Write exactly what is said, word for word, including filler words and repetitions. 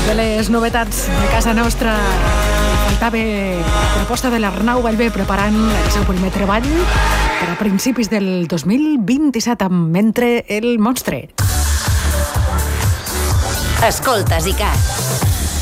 de les novetats de casa nostra. Faltava la proposta de l'Arnau Ballbé preparant el seu primer treball per a principis del dos mil vint-i-set amb Mentre el monstre. Escoltes i cas.